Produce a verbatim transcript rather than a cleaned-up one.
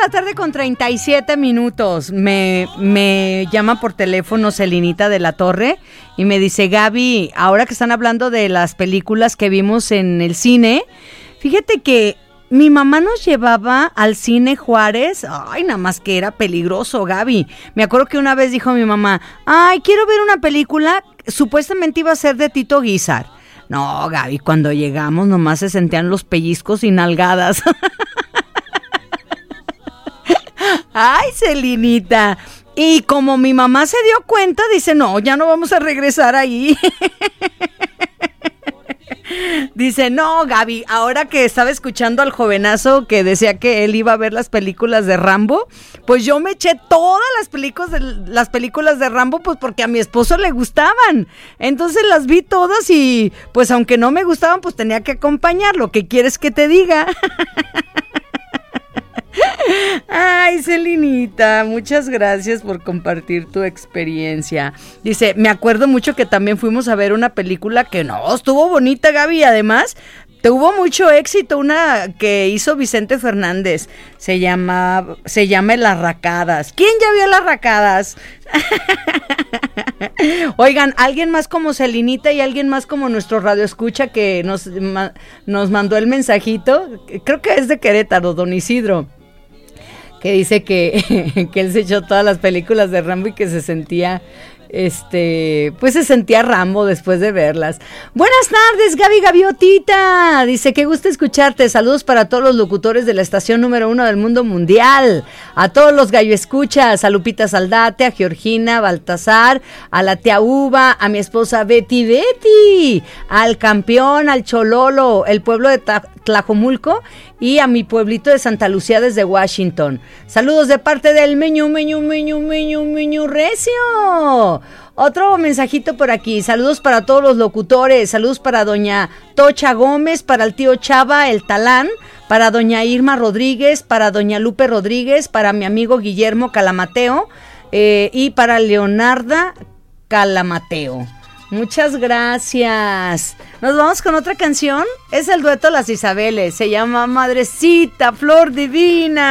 la tarde con treinta y siete minutos. Me, me llama por teléfono Celinita de la Torre y me dice, Gaby, ahora que están hablando de las películas que vimos en el cine, fíjate que mi mamá nos llevaba al cine Juárez. Ay, nada más que era peligroso, Gaby. Me acuerdo que una vez dijo mi mamá, ay, quiero ver una película, supuestamente iba a ser de Tito Guizar. No, Gaby, cuando llegamos nomás se sentían los pellizcos y nalgadas. Ay, Celinita. Y como mi mamá se dio cuenta, dice, no, ya no vamos a regresar ahí. Dice, no, Gaby, ahora que estaba escuchando al jovenazo que decía que él iba a ver las películas de Rambo, pues yo me eché todas las películas de, las películas de Rambo, pues porque a mi esposo le gustaban. Entonces las vi todas y pues aunque no me gustaban, pues tenía que acompañarlo. ¿Qué quieres que te diga? Ay, Celinita, muchas gracias por compartir tu experiencia. Dice, me acuerdo mucho que también fuimos a ver una película que no, estuvo bonita, Gaby, y además tuvo mucho éxito, una que hizo Vicente Fernández, se llama, se llama Las Racadas. ¿Quién ya vio Las Racadas? Oigan, alguien más como Celinita y alguien más como nuestro radioescucha que nos, ma, nos mandó el mensajito, creo que es de Querétaro, don Isidro, que dice que, que él se echó todas las películas de Rambo y que se sentía, este, pues se sentía Rambo después de verlas. Buenas tardes, Gaby Gaviotita. Dice, qué gusto escucharte. Saludos para todos los locutores de la estación número uno del mundo mundial. A todos los gallo escuchas, a Lupita Saldate, a Georgina Baltasar, a la tía Uva, a mi esposa Betty Betty, al campeón, al Chololo, el pueblo de Ta- Tlajomulco y a mi pueblito de Santa Lucía desde Washington. Saludos de parte del Meño, Meño, Meño, Meño, Meño Recio. Otro mensajito por aquí. Saludos para todos los locutores. Saludos para doña Tocha Gómez, para el tío Chava, el Talán, para doña Irma Rodríguez, para doña Lupe Rodríguez, para mi amigo Guillermo Calamateo eh, y para Leonarda Calamateo. Muchas gracias. Nos vamos con otra canción. Es el dueto Las Isabeles. Se llama Madrecita, Flor Divina.